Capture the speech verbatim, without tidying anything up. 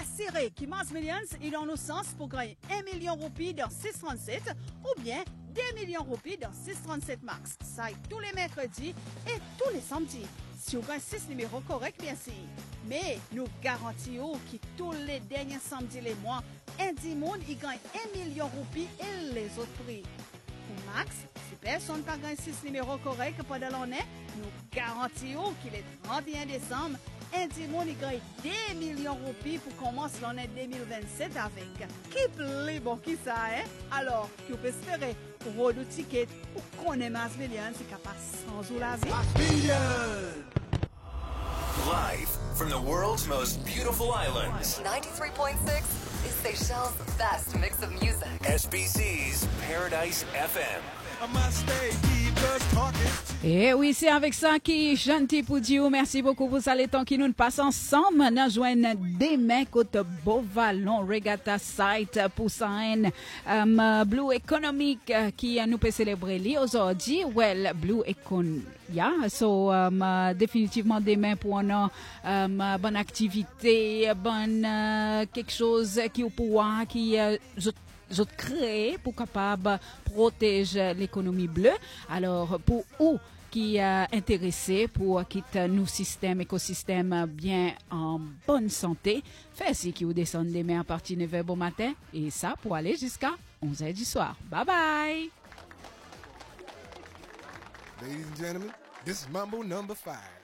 assuré que Mars Millions est dans nos sens pour gagner un million de roupies dans six cent trente-sept ou bien deux millions de roupies dans six cent trente-sept max. Ça est tous les mercredis et tous les samedis. Si vous gagnez six numéros corrects, bien sûr. Mais nous garantissons que tous les derniers samedis les mois, un monde il gagne un million de roupies et les autres prix. Pour Max, si personne n'a pas gagné six numéros corrects pendant l'année, nous garantissons qu'il est trente et un décembre, un monde il gagne deux millions de roupies pour commencer l'année deux mille vingt-sept avec. Qui plaît bon qui ça, hein? Alors, qui peut espérer pour le ticket pour qu'on ait Mars Millions, c'est capable sans ou la vie. Mars Millions! Live from the world's most beautiful islands. ninety-three point six is Seychelles' best mix of music. S B C's Paradise F M. Et oui, c'est avec ça qui gentil pour Dieu. Merci beaucoup pour ça, les temps qui nous passent ensemble. Nous joignons demain côté Beauvalon Regatta Site pour ça um, Blue Economic qui nous peut célébrer li aujourd'hui. Well, Blue Econ, yeah. So um, définitivement demain pour une um, bonne activité, bonne uh, quelque chose qui au pouvoir qui uh, je créé pour capable protéger l'économie bleue. Alors pour vous qui est intéressé pour quitter nos systèmes écosystèmes bien en bonne santé, faites ce qui vous descend demain à partir de neuf heures bon matin et ça pour aller jusqu'à onze heures du soir. Bye bye. Ladies and gentlemen, this is Mambo number five.